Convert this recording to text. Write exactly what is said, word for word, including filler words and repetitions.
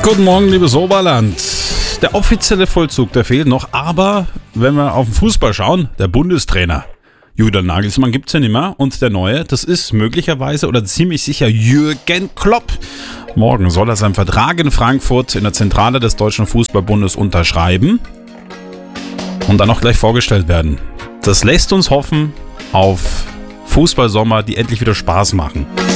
Guten Morgen, liebes Oberland. Der offizielle Vollzug, der fehlt noch, aber wenn wir auf den Fußball schauen, der Bundestrainer Julian Nagelsmann gibt's ja nicht mehr und der neue, das ist möglicherweise oder ziemlich sicher Jürgen Klopp. Morgen soll er seinen Vertrag in Frankfurt in der Zentrale des Deutschen Fußballbundes unterschreiben und dann auch gleich vorgestellt werden. Das lässt uns hoffen auf Fußballsommer, die endlich wieder Spaß machen.